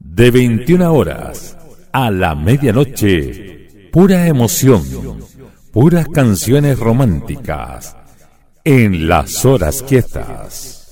De 21 horas a la medianoche, pura emoción, puras canciones románticas en las horas quietas.